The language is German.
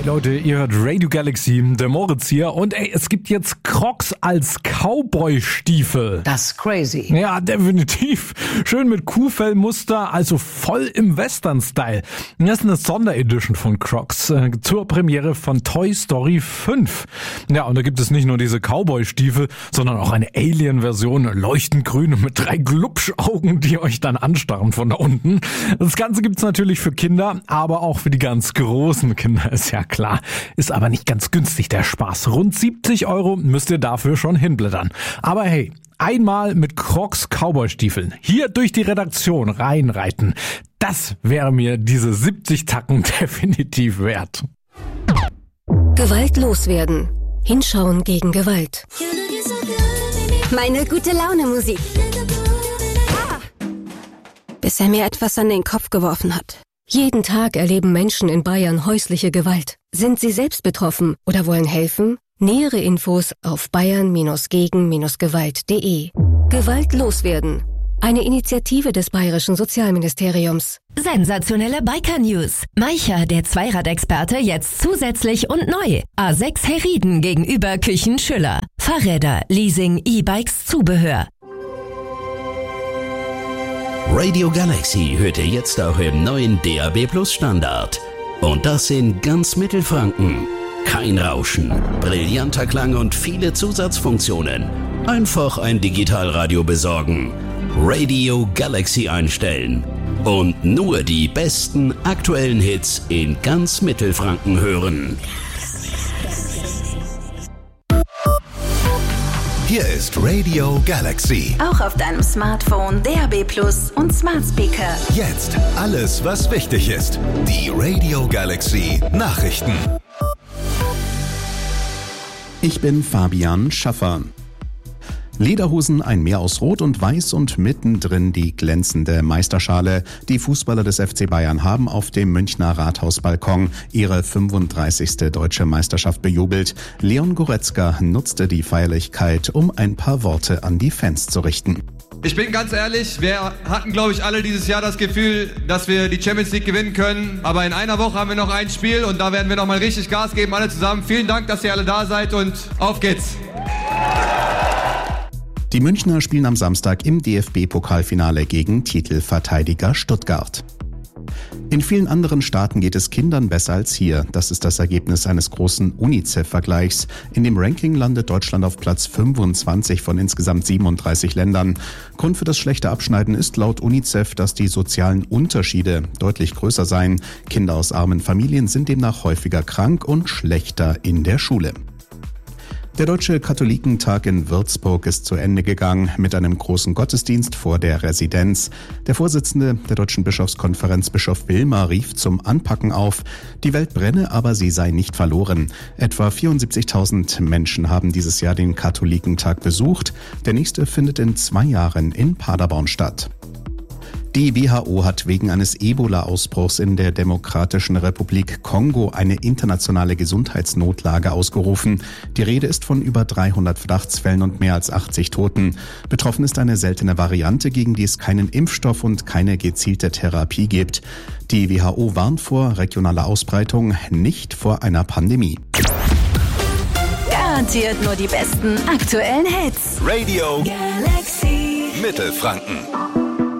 Hi Leute, ihr hört Radio Galaxy, der Moritz hier und es gibt jetzt Crocs als Cowboy-Stiefel. Das ist crazy. Ja, definitiv. Schön mit Kuhfellmuster, also voll im Western-Style. Das ist eine Sonderedition von Crocs zur Premiere von Toy Story 5. Ja, und da gibt es nicht nur diese Cowboy-Stiefel, sondern auch eine Alien-Version, leuchtend grün mit 3 Glubschaugen, die euch dann anstarren von da unten. Das Ganze gibt's natürlich für Kinder, aber auch für die ganz großen Kinder, ist ja klar. Ist aber nicht ganz günstig, der Spaß. Rund 70 € müsst ihr dafür schon hinblättern. Aber hey, einmal mit Crocs Cowboy-Stiefeln hier durch die Redaktion reinreiten, das wäre mir diese 70 Tacken definitiv wert. Gewalt loswerden. Hinschauen gegen Gewalt. Meine gute Laune Musik. Bis er mir etwas an den Kopf geworfen hat. Jeden Tag erleben Menschen in Bayern häusliche Gewalt. Sind sie selbst betroffen oder wollen helfen? Nähere Infos auf bayern-gegen-gewalt.de. Gewalt loswerden. Eine Initiative des Bayerischen Sozialministeriums. Sensationelle Biker-News. Maicher, der Zweiradexperte, jetzt zusätzlich und neu. A6 Herrieden gegenüber Küchen Schüller. Fahrräder, Leasing, E-Bikes, Zubehör. Radio Galaxy hört ihr jetzt auch im neuen DAB+ Standard. Und das in ganz Mittelfranken. Kein Rauschen, brillanter Klang und viele Zusatzfunktionen. Einfach ein Digitalradio besorgen. Radio Galaxy einstellen. Und nur die besten aktuellen Hits in ganz Mittelfranken hören. Hier ist Radio Galaxy. Auch auf deinem Smartphone, DAB+ und Smart Speaker. Jetzt alles, was wichtig ist. Die Radio Galaxy Nachrichten. Ich bin Fabian Schaffer. Lederhosen, ein Meer aus Rot und Weiß und mittendrin die glänzende Meisterschale. Die Fußballer des FC Bayern haben auf dem Münchner Rathausbalkon ihre 35. deutsche Meisterschaft bejubelt. Leon Goretzka nutzte die Feierlichkeit, um ein paar Worte an die Fans zu richten. Ich bin ganz ehrlich, wir hatten, glaube ich, alle dieses Jahr das Gefühl, dass wir die Champions League gewinnen können. Aber in einer Woche haben wir noch ein Spiel und da werden wir nochmal richtig Gas geben, alle zusammen. Vielen Dank, dass ihr alle da seid und auf geht's. Die Münchner spielen am Samstag im DFB-Pokalfinale gegen Titelverteidiger Stuttgart. In vielen anderen Staaten geht es Kindern besser als hier. Das ist das Ergebnis eines großen UNICEF-Vergleichs. In dem Ranking landet Deutschland auf Platz 25 von insgesamt 37 Ländern. Grund für das schlechte Abschneiden ist laut UNICEF, dass die sozialen Unterschiede deutlich größer seien. Kinder aus armen Familien sind demnach häufiger krank und schlechter in der Schule. Der Deutsche Katholikentag in Würzburg ist zu Ende gegangen mit einem großen Gottesdienst vor der Residenz. Der Vorsitzende der Deutschen Bischofskonferenz, Bischof Wilmer, rief zum Anpacken auf. Die Welt brenne, aber sie sei nicht verloren. Etwa 74.000 Menschen haben dieses Jahr den Katholikentag besucht. Der nächste findet in 2 Jahren in Paderborn statt. Die WHO hat wegen eines Ebola-Ausbruchs in der Demokratischen Republik Kongo eine internationale Gesundheitsnotlage ausgerufen. Die Rede ist von über 300 Verdachtsfällen und mehr als 80 Toten. Betroffen ist eine seltene Variante, gegen die es keinen Impfstoff und keine gezielte Therapie gibt. Die WHO warnt vor regionaler Ausbreitung, nicht vor einer Pandemie. Garantiert nur die besten aktuellen Hits. Radio Galaxy Mittelfranken.